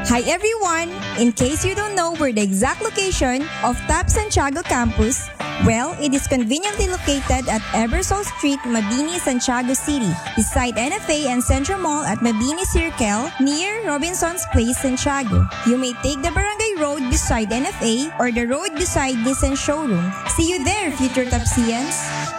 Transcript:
Hi everyone! In case you don't know where the exact location of TAP Santiago campus, well, it is conveniently located at Ebersol Street, Mabini, Santiago City, beside NFA and Central Mall at Mabini Circle, near Robinson's Place, Santiago. You may take the Barangay Road beside NFA or the road beside Nissan Showroom. See you there, future Tapsians!